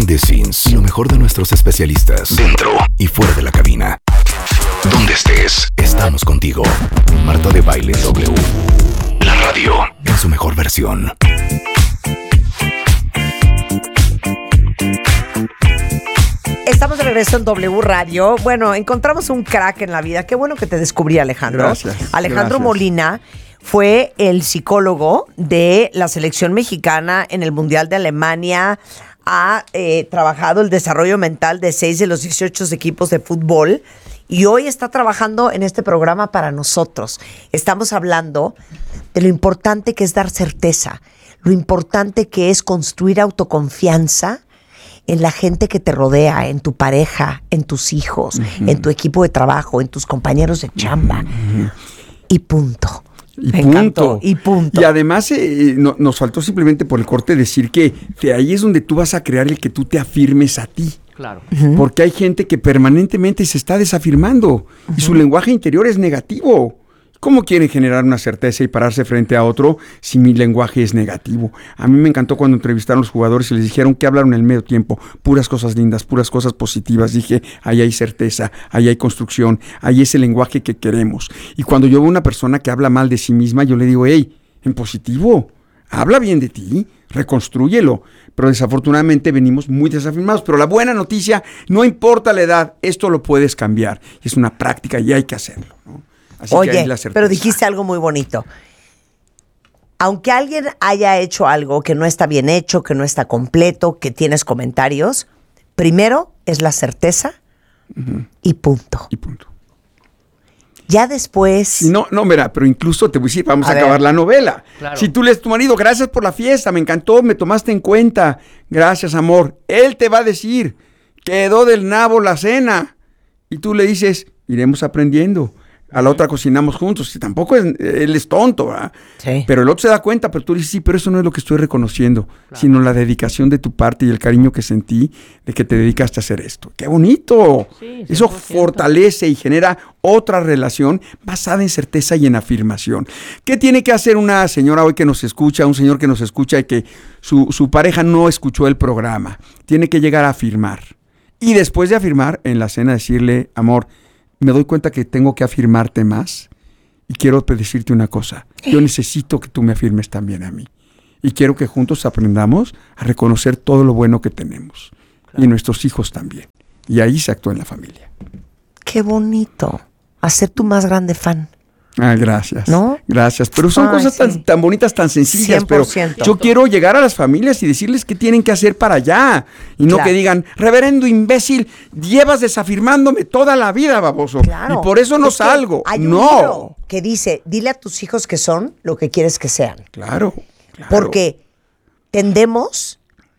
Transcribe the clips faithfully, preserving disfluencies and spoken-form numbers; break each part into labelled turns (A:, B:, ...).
A: behind the scenes y lo mejor de nuestros especialistas dentro y fuera de la cabina. Donde estés, estamos contigo. Marta de Baile W. La radio en su mejor versión.
B: Estamos de regreso en W Radio. Bueno, encontramos un crack en la vida. Qué bueno que te descubrí, Alejandro.
C: Gracias.
B: Alejandro
C: gracias.
B: Molina fue el psicólogo de la selección mexicana en el Mundial de Alemania. Ha eh, trabajado el desarrollo mental de seis de los dieciocho equipos de fútbol y hoy está trabajando en este programa para nosotros. Estamos hablando de lo importante que es dar certeza, lo importante que es construir autoconfianza en la gente que te rodea, en tu pareja, en tus hijos, uh-huh. en tu equipo de trabajo, en tus compañeros de chamba. Uh-huh. Y punto.
C: Y
B: Me
C: punto.
B: encantó. Y punto.
C: Y además eh, no, nos faltó simplemente por el corte decir que de ahí es donde tú vas a crear el que tú te afirmes a ti.
D: Claro.
C: Uh-huh. Porque hay gente que permanentemente se está desafirmando uh-huh. y su lenguaje interior es negativo. ¿Cómo quieren generar una certeza y pararse frente a otro si mi lenguaje es negativo? A mí me encantó cuando entrevistaron a los jugadores y les dijeron que hablaron en el medio tiempo. Puras cosas lindas, puras cosas positivas. Dije, ahí hay certeza, ahí hay construcción, ahí es el lenguaje que queremos. Y cuando yo veo una persona que habla mal de sí misma, yo le digo, hey, en positivo, habla bien de ti, reconstrúyelo. Pero desafortunadamente venimos muy desafirmados. Pero la buena noticia, no importa la edad, esto lo puedes cambiar. Es una práctica y hay que hacerlo, ¿no? Así
B: Oye, pero dijiste algo muy bonito. Aunque alguien haya hecho algo que no está bien hecho, que no está completo, que tienes comentarios, primero es la certeza uh-huh. y punto.
C: Y punto.
B: Ya después...
C: No, no, mira, pero incluso te voy a decir, vamos a, a acabar la novela. Claro. Si tú le dices a tu marido, gracias por la fiesta, me encantó, me tomaste en cuenta, gracias, amor. Él te va a decir, quedó del nabo la cena. Y tú le dices, iremos aprendiendo. A la otra cocinamos juntos. Y tampoco es, él es tonto, ¿verdad? Sí. Pero el otro se da cuenta, pero tú dices, sí, pero eso no es lo que estoy reconociendo, claro. sino la dedicación de tu parte y el cariño que sentí de que te dedicaste a hacer esto. ¡Qué bonito! Sí, eso fortalece y genera otra relación basada en certeza y en afirmación. ¿Qué tiene que hacer una señora hoy que nos escucha, un señor que nos escucha y que su, su pareja no escuchó el programa? Tiene que llegar a afirmar. Y después de afirmar, en la cena decirle, amor, me doy cuenta que tengo que afirmarte más y quiero decirte una cosa. Yo necesito que tú me afirmes también a mí. Y quiero que juntos aprendamos a reconocer todo lo bueno que tenemos. Claro. Y nuestros hijos también. Y ahí se actúa en la familia.
B: Qué bonito. Hacer tu más grande fan.
C: Ah, gracias.
B: ¿No?
C: Gracias. Pero son Ay, cosas sí. tan, tan bonitas, tan sencillas.
B: cien por ciento.
C: Pero yo quiero llegar a las familias y decirles qué tienen que hacer para allá. Y no claro. que digan, reverendo imbécil, llevas desafirmándome toda la vida, baboso. Claro. Y por eso no es salgo.
B: Hay un
C: no.
B: libro que dice, dile a tus hijos que son lo que quieres que sean.
C: Claro, claro.
B: Porque tendemos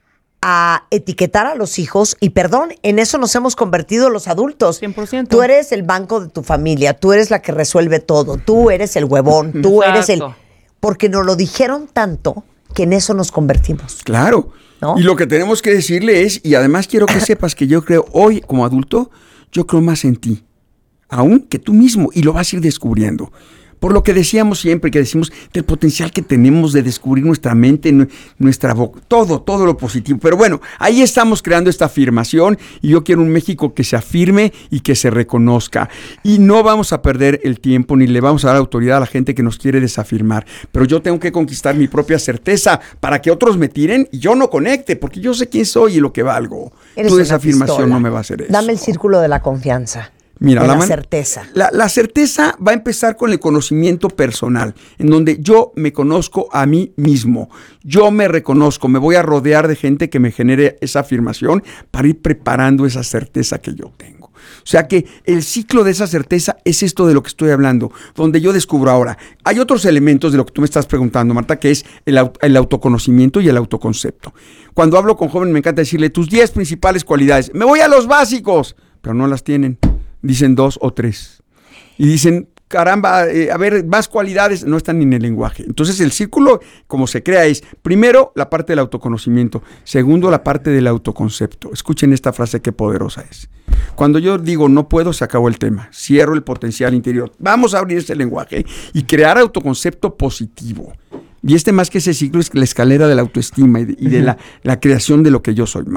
B: a etiquetar a los hijos y perdón, en eso nos hemos convertido los adultos.
D: cien por ciento.
B: Tú eres el banco de tu familia, tú eres la que resuelve todo, tú eres el huevón, tú
D: Exacto.
B: eres el... Porque nos lo dijeron tanto que en eso nos convertimos.
C: Claro. ¿No? Y lo que tenemos que decirle es, y además quiero que sepas que yo creo hoy como adulto, yo creo más en ti, aún que tú mismo, y lo vas a ir descubriendo. Por lo que decíamos siempre, que decimos del potencial que tenemos de descubrir nuestra mente, nuestra boca, todo, todo lo positivo. Pero bueno, ahí estamos creando esta afirmación y yo quiero un México que se afirme y que se reconozca. Y no vamos a perder el tiempo ni le vamos a dar autoridad a la gente que nos quiere desafirmar. Pero yo tengo que conquistar mi propia certeza para que otros me tiren y yo no conecte, porque yo sé quién soy y lo que valgo.
B: Eres
C: tu desafirmación
B: pistola.
C: No me va a hacer eso.
B: Dame el círculo de la confianza.
C: Mira,
B: de
C: la,
B: la
C: man-
B: certeza.
C: La, la certeza va a empezar con el conocimiento personal, en donde yo me conozco a mí mismo. Yo me reconozco, me voy a rodear de gente que me genere esa afirmación para ir preparando esa certeza que yo tengo. O sea que el ciclo de esa certeza es esto de lo que estoy hablando, donde yo descubro ahora. Hay otros elementos de lo que tú me estás preguntando, Marta, que es el, el autoconocimiento y el autoconcepto. Cuando hablo con jóvenes me encanta decirle tus diez principales cualidades. Me voy a los básicos, pero no las tienen. Dicen dos o tres. Y dicen, caramba, eh, a ver, más cualidades, no están ni en el lenguaje. Entonces el círculo, como se crea, es primero la parte del autoconocimiento, segundo la parte del autoconcepto. Escuchen esta frase, qué poderosa es. Cuando yo digo no puedo, se acabó el tema. Cierro el potencial interior. Vamos a abrir ese lenguaje y crear autoconcepto positivo. Y este más que ese ciclo es la escalera de la autoestima y de, y de la, la creación de lo que yo soy, Marta.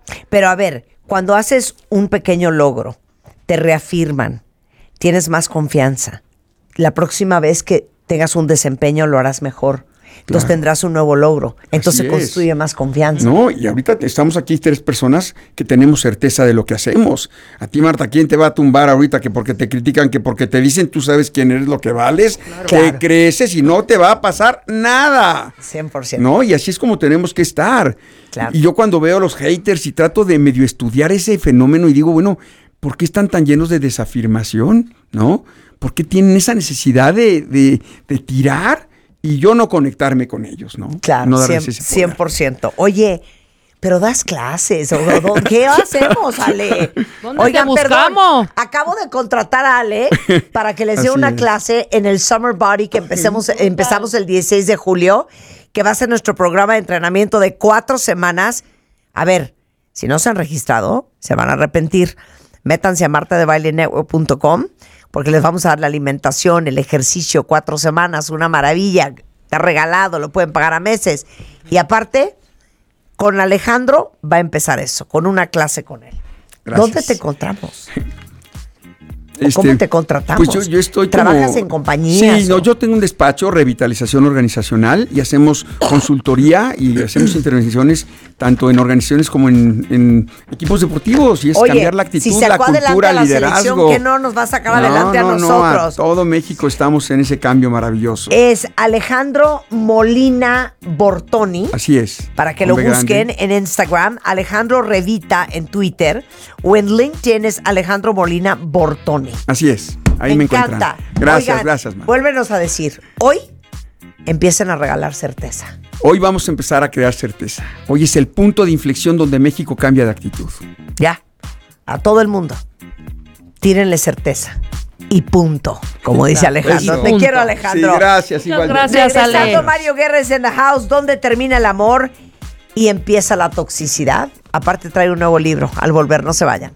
B: Pero a ver, cuando haces un pequeño logro, te reafirman, tienes más confianza. La próxima vez que tengas un desempeño lo harás mejor. Entonces claro. tendrás un nuevo logro. Entonces se construye más confianza.
C: No, y ahorita estamos aquí tres personas que tenemos certeza de lo que hacemos. A ti, Marta, ¿quién te va a tumbar ahorita? Que porque te critican, que porque te dicen tú sabes quién eres, lo que vales, claro. que claro. creces y no te va a pasar nada.
B: cien por ciento.
C: No, y así es como tenemos que estar. Claro. Y yo cuando veo a los haters y trato de medio estudiar ese fenómeno y digo, bueno, ¿por qué están tan llenos de desafirmación? ¿No? ¿Por qué tienen esa necesidad de, de, de tirar? Y yo no conectarme con ellos, ¿no?
B: Claro,
C: no
B: cien por ciento. Oye, pero das clases. ¿O, o, ¿Qué hacemos, Ale?
D: ¿Dónde Oigan, te buscamos?
B: Perdón, acabo de contratar a Ale para que les dé una es. clase en el Summer Body que empecemos, empezamos el dieciséis de julio, que va a ser nuestro programa de entrenamiento de cuatro semanas. A ver, si no se han registrado, se van a arrepentir. Métanse a marta de baile network punto com porque les vamos a dar la alimentación, el ejercicio, cuatro semanas, una maravilla, está regalado, lo pueden pagar a meses. Y aparte, con Alejandro va a empezar eso, con una clase con él. Gracias. ¿Dónde te encontramos? Este, ¿Cómo te contratamos?
C: Pues yo, yo estoy
B: ¿Trabajas
C: como,
B: en compañías?
C: Sí, no, yo tengo un despacho, revitalización organizacional, y hacemos consultoría y hacemos intervenciones tanto en organizaciones como en, en equipos deportivos, y es
B: Oye,
C: cambiar la actitud,
B: si
C: la cultura, el liderazgo.
B: Que no nos va a sacar
C: no,
B: adelante
C: no,
B: a nosotros.
C: No, a todo México estamos en ese cambio maravilloso.
B: Es Alejandro Molina Bortoni.
C: Así es.
B: Para que lo busquen grande. En Instagram, Alejandro Revita en Twitter, o en LinkedIn es Alejandro Molina Bortoni.
C: Así es, ahí me,
B: me
C: encuentran.
B: encanta.
C: Gracias,
B: Oigan,
C: gracias, man.
B: Vuélvenos a decir, hoy empiecen a regalar certeza.
C: Hoy vamos a empezar a crear certeza. Hoy es el punto de inflexión donde México cambia de actitud.
B: Ya, a todo el mundo, tírenle certeza. Y punto, como dice Alejandro.
C: Eso.
B: Te quiero, Alejandro.
C: Sí, gracias, igual.
D: Gracias, Ale.
B: Regresando, Mario Guerres en the house, donde termina el amor y empieza la toxicidad. Aparte trae un nuevo libro. Al volver, no se vayan.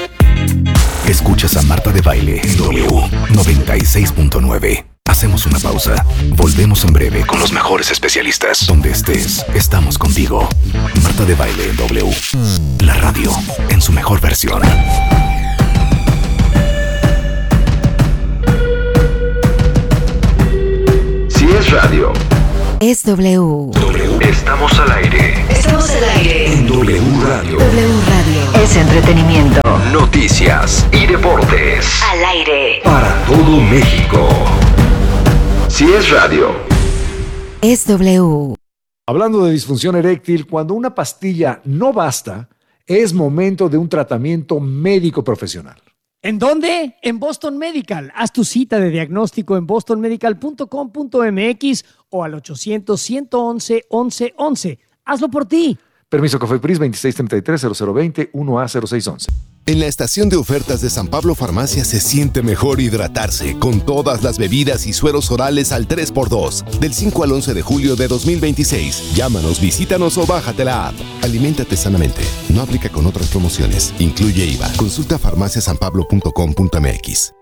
A: Escuchas a Marta de Baile en W noventa y seis punto nueve. Hacemos una pausa. Volvemos en breve con los mejores especialistas. Donde estés, estamos contigo. Marta de Baile en W. La radio en su mejor versión. Si es radio,
E: es W.
A: W. Estamos al aire.
E: Estamos al aire.
A: En W Radio.
E: W Radio. Es entretenimiento.
A: Noticias y deportes.
E: Al aire.
A: Para todo México. Si es radio,
E: es W.
F: Hablando de disfunción eréctil, cuando una pastilla no basta, es momento de un tratamiento médico profesional.
G: ¿En dónde? En Boston Medical. Haz tu cita de diagnóstico en boston medical punto com punto m x o al ochocientos, ciento once, once once. Hazlo por ti.
F: Permiso COFEPRIS veintiséis treinta y tres, cero cero veinte, uno A cero seis once.
H: En la estación de ofertas de San Pablo Farmacia se siente mejor hidratarse con todas las bebidas y sueros orales al tres por dos. Del cinco al once de julio de dos mil veintiséis. Llámanos, visítanos o bájate la app. Aliméntate sanamente. No aplica con otras promociones. Incluye I V A. Consulta farmacia san pablo punto com punto m x.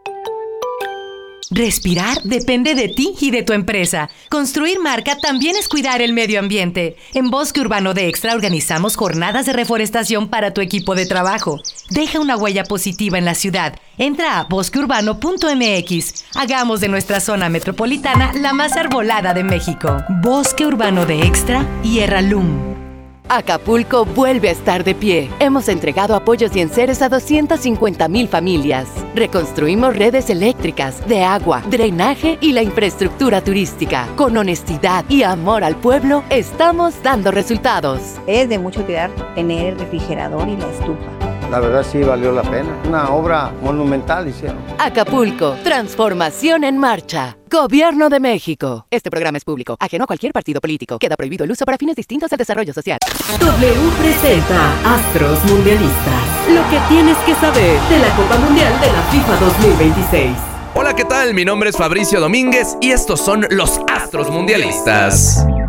I: Respirar depende de ti y de tu empresa. Construir marca también es cuidar el medio ambiente. En Bosque Urbano de Extra organizamos jornadas de reforestación para tu equipo de trabajo. Deja una huella positiva en la ciudad. Entra a bosque urbano punto m x. Hagamos de nuestra zona metropolitana la más arbolada de México. Bosque Urbano de Extra y Erralum.
J: Acapulco vuelve a estar de pie. Hemos entregado apoyos y enseres a doscientas cincuenta mil familias. Reconstruimos redes eléctricas, de agua, drenaje y la infraestructura turística. Con honestidad y amor al pueblo, estamos dando resultados.
K: Es de mucha utilidad tener el refrigerador y la estufa.
L: La verdad sí valió la pena. Una obra monumental hicieron.
J: Acapulco, transformación en marcha. Gobierno de México. Este programa es público, ajeno a cualquier partido político. Queda prohibido el uso para fines distintos al desarrollo social.
M: W presenta Astros Mundialistas. Lo que tienes que saber de la Copa Mundial de la FIFA dos mil veintiséis.
N: Hola, ¿qué tal? Mi nombre es Fabricio Domínguez y estos son los Astros Mundialistas.